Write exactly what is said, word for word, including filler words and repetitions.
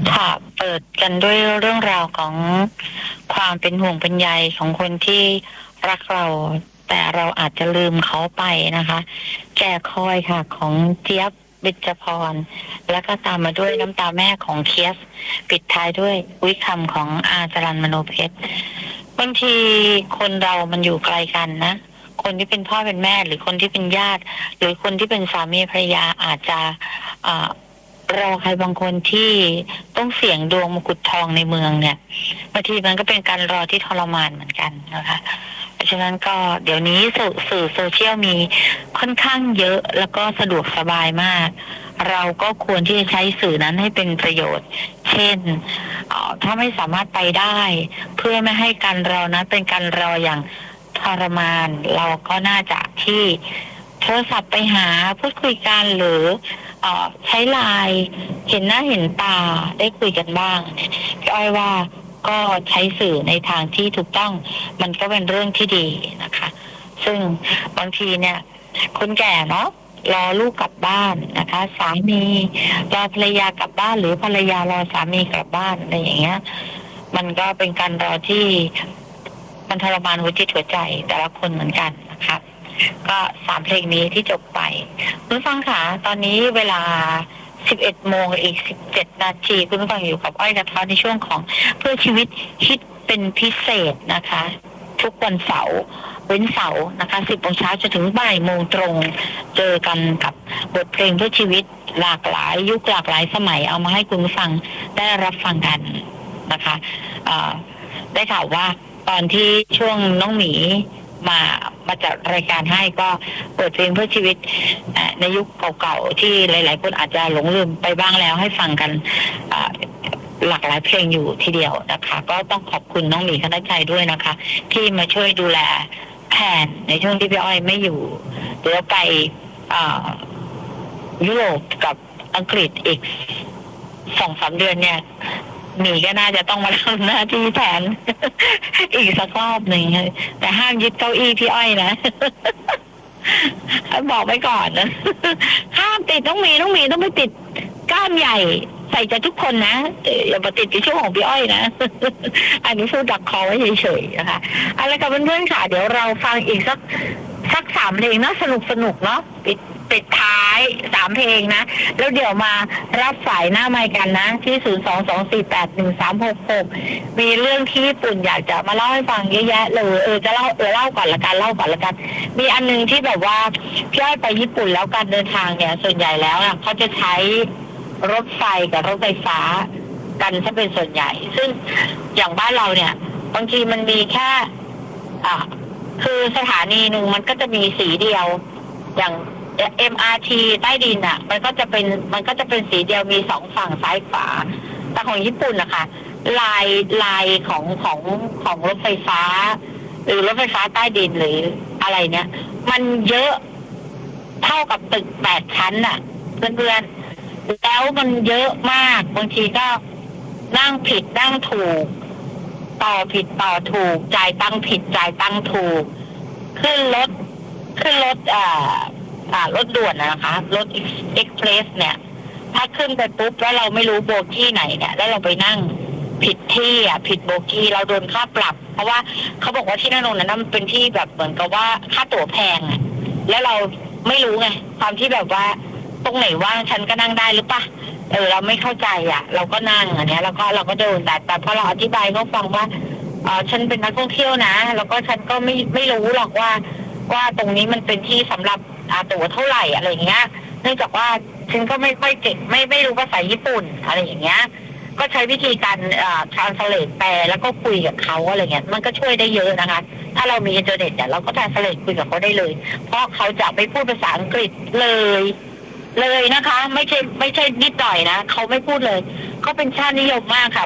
ค่ะเปิดกันด้วยเรื่องราวของความเป็นห่วงเป็นใยของคนที่รักเราแต่เราอาจจะลืมเขาไปนะคะแก่คอยค่ะของเจี๊ยบเบญจพรแล้วก็ตามมาด้วยน้ำตาแม่ของเคียสปิดท้ายด้วยวิคำของอาจรัญมโนเพชรบางทีคนเรามันอยู่ไกลกันนะคนที่เป็นพ่อเป็นแม่หรือคนที่เป็นญาติหรือคนที่เป็นสามีภรรยาอาจจะอ่ารอใครบางคนที่ต้องเสี่ยงดวงมกุฎทองในเมืองเนี่ยบางทีมันก็เป็นการรอที่ทรมานเหมือนกันนะคะเพราะฉะนั้นก็เดี๋ยวนี้สื่อสื่อโซเชียลมีค่อนข้างเยอะแล้วก็สะดวกสบายมากเราก็ควรที่จะใช้สื่อนั้นให้เป็นประโยชน์เช่นถ้าไม่สามารถไปได้เพื่อไม่ให้การรอนั้นเป็นการรออย่างทรมานเราก็น่าจะที่โทรศัพท์ไปหาพูดคุยกันหรือใช้ไลน์เห็นหน้าเห็นตาได้คุยกันบ้างพี่อ้อยว่าก็ใช้สื่อในทางที่ถูกต้องมันก็เป็นเรื่องที่ดีนะคะซึ่งบางทีเนี่ยคนแก่เนาะรอลูกกลับบ้านนะคะสามีรอภรรยากลับบ้านหรือภรรยารอสามีกลับบ้านอะไรอย่างเงี้ยมันก็เป็นการรอที่มันทรมานหัวจิตหัวใจแต่ละคนเหมือนกันนะคะก็สามเพลงนี้ที่จบไปคุณฟังค่ะตอนนี้เวลาสิบเอ็ดโมงอีกสิบเจ็ดนาทีคุณฟังอยู่กับอ้อยกระท้อนในช่วงของเพื่อชีวิตคิดเป็นพิเศษนะคะทุกวันเสาร์เว้นเสาร์นะคะสิบโมงเช้าจนถึงบ่ายโมงตรงเจอกันกับบทเพลงเพื่อชีวิตหลากหลายยุคหลากหลายสมัยเอามาให้คุณฟังได้รับฟังกันนะคะได้ข่าวว่าตอนที่ช่วงน้องหมีมามาจัดรายการให้ก็เปิดเพลงเพื่อชีวิตในยุคเก่าๆที่หลายๆคนอาจจะหลงลืมไปบ้างแล้วให้ฟังกันหลากหลายเพลงอยู่ทีเดียวนะคะก็ต้องขอบคุณน้องหมีคณชัยด้วยนะคะที่มาช่วยดูแลแผนในช่วงที่พี่อ้อยไม่อยู่เดี๋ยวไปยุโรปกับอังกฤษอีกสองสามเดือนเนี่ยมีก็น่าจะต้องมาทำหน้าที่แทนอีกสักรอบหนึ่งแต่ห้ามยึดเก้าอี้พี่อ้อยนะบอกไว้ก่อนนะห้ามติดต้องมีต้องมีต้องไม่ติดก้ามใหญ่ใส่ใจทุกคนนะอย่ามาติดในช่วงของพี่อ้อยนะอันนี้พูดดักคอไว้เฉยๆนะคะอะไรกับเพื่อนๆค่ะเดี๋ยวเราฟังอีกสักสักสามเพลงนะสนุกสนุกเนาะปิดปิดท้ายสามเพลงนะแล้วเดี๋ยวมารับสายหน้าไมค์กันนะที่ศูนย์สองสองสี่แปดหนึ่งสามหกหกมีเรื่องที่ญี่ปุ่นอยากจะมาเล่าให้ฟังเยอะแยะเลยเออจะเล่าเออเล่าก่อนละกันเล่าก่อนละกันมีอันนึงที่แบบว่าพี่อ้อยไปญี่ปุ่นแล้วการเดินทางเนี่ยส่วนใหญ่แล้วอ่ะเขาจะใช้รถไฟกับรถไฟฟ้ากันถ้าเป็นส่วนใหญ่ซึ่งอย่างบ้านเราเนี่ยบางทีมันมีแค่อ่าคือสถานีหนึ่งมันก็จะมีสีเดียวอย่าง เอ็ม อาร์ ที ใต้ดินอ่ะมันก็จะเป็นมันก็จะเป็นสีเดียวมีสองฝั่งซ้ายขวาแต่ของญี่ปุ่นนะคะลายลายของของของรถไฟฟ้าหรือรถไฟฟ้าใต้ดินหรืออะไรเนี่ยมันเยอะเท่ากับตึกแปดชั้นอ่ะเพื่อนๆแล้วมันเยอะมากบางทีก็นั่งผิดนั่งถูกต่อผิดต่อถูกจ่ายตังค์ผิดจ่ายตังค์ถูกขึ้นรถขึ้นรถอ่ารถด่วนนะคะรถเอ็กซ์เพรสเนี่ยถ้าขึ้นไปปุ๊บแล้วเราไม่รู้โบกี้ไหนเนี่ยแล้วเราไปนั่งผิดที่อ่ะผิดโบกี้เราโดนค่าปรับเพราะว่าเขาบอกว่าที่นั่นนั้นมันเป็นที่แบบเหมือนกับว่าค่าตั๋วแพงอ่ะแล้วเราไม่รู้ไงความที่แบบว่าตรงไหนว่างฉันก็นั่งได้หรือปะเออเราไม่เข้าใจอ่ะเราก็นั่งอันเนี้ยแล้วก็เราก็โดนแต่แต่พอเราอธิบายเขาฟังว่าเออฉันเป็นนักท่องเที่ยวนะแล้วก็ฉันก็ไม่ไม่รู้หรอกว่าว่าตรงนี้มันเป็นที่สำหรับตั๋วเท่าไหร่อะไรอย่างเงี้ยเนื่องจากว่าฉันก็ไม่ค่อยเก่งไม่ไม่รู้ภาษาญี่ปุ่นอะไรอย่างเงี้ยก็ใช้วิธีการอ่า translate แปลแล้วก็คุยกับเขาอะไรเงี้ยมันก็ช่วยได้เยอะนะคะถ้าเรามีอินเทอร์เน็ตเนี่ยเราก็ translate คุยกับเขาได้เลยเพราะเขาจะไม่พูดภาษาอังกฤษเลยเลยนะคะไม่ใช่ไม่ใช่นิดหน่อยนะเขาไม่พูดเลยเขาเป็นชาตินิยมมากค่ะ